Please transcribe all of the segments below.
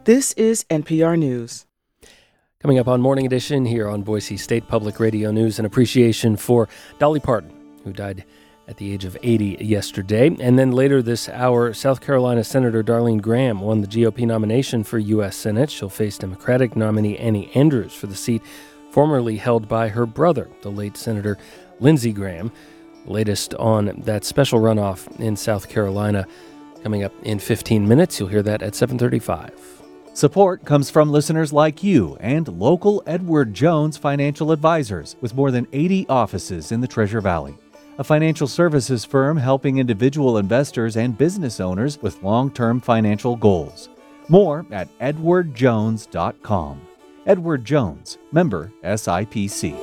This is NPR News. Coming up on Morning Edition here on Boise State Public Radio News, an appreciation for Dolly Parton, who died at the age of 80 yesterday. And then later this hour, South Carolina Senator Darlene Graham won the GOP nomination for U.S. Senate. She'll face Democratic nominee Annie Andrews for the seat formerly held by her brother, the late Senator Lindsey Graham. Latest on that special runoff in South Carolina coming up in 15 minutes. You'll hear that at 7:35. Support comes from listeners like you and local Edward Jones Financial Advisors with more than 80 offices in the Treasure Valley. A financial services firm helping individual investors and business owners with long-term financial goals. More at edwardjones.com. Edward Jones, member SIPC.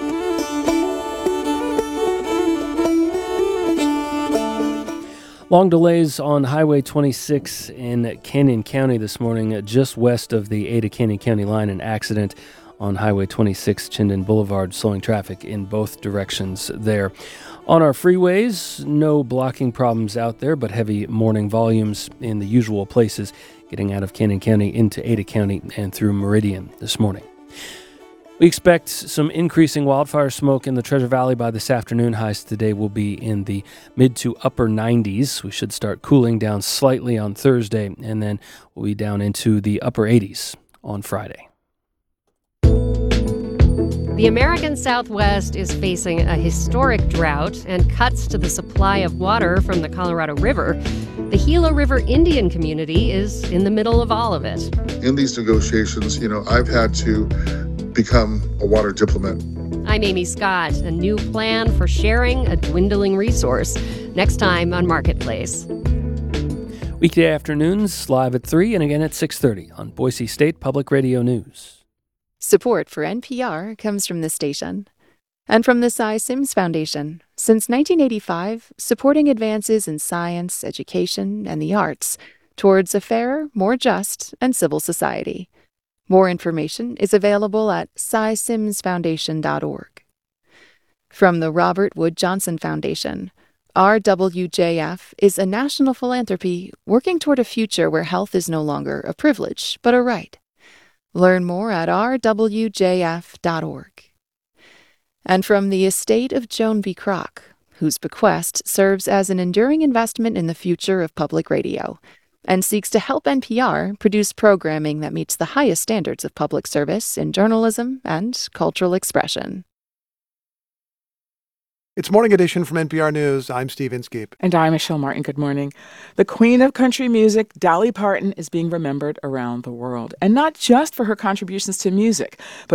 Long delays on Highway 26 in Canyon County this morning, just west of the Ada-Canyon County line. An accident on Highway 26, Chinden Boulevard, slowing traffic in both directions there. On our freeways, no blocking problems out there, but heavy morning volumes in the usual places, getting out of Canyon County into Ada County and through Meridian this morning. We expect some increasing wildfire smoke in the Treasure Valley by this afternoon. Highs today will be in the mid to upper 90s. We should start cooling down slightly on Thursday, and then we'll be down into the upper 80s on Friday. The American Southwest is facing a historic drought and cuts to the supply of water from the Colorado River. The Gila River Indian community is in the middle of all of it. In these negotiations, I've had to become a water diplomat. I'm Amy Scott. A new plan for sharing a dwindling resource. Next time on Marketplace. Weekday afternoons, live at 3 and again at 6:30 on Boise State Public Radio News. Support for NPR comes from this station and from the Cy Sims Foundation. Since 1985, supporting advances in science, education, and the arts towards a fairer, more just, and civil society. More information is available at cysimsfoundation.org. From the Robert Wood Johnson Foundation, RWJF is a national philanthropy working toward a future where health is no longer a privilege, but a right. Learn more at rwjf.org. And from the estate of Joan B. Kroc, whose bequest serves as an enduring investment in the future of public radio, and seeks to help NPR produce programming that meets the highest standards of public service in journalism and cultural expression. It's Morning Edition from NPR News. I'm Steve Inskeep. And I'm Michelle Martin. Good morning. The queen of country music, Dolly Parton, is being remembered around the world. And not just for her contributions to music, but